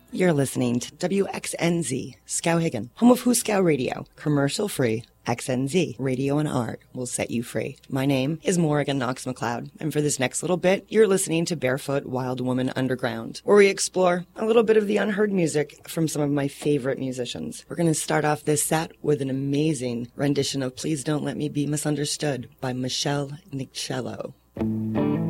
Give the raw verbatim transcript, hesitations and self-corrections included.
You're listening to W X N Z, Skowhegan, home of Hooskow Radio, commercial-free. X N Z, radio and art will set you free. My name is Morrigan Knox McLeod, and for this next little bit, you're listening to Barefoot Wild Woman Underground, where we explore a little bit of the unheard music from some of my favorite musicians. We're going to start off this set with an amazing rendition of Please Don't Let Me Be Misunderstood by Michelle Nichello.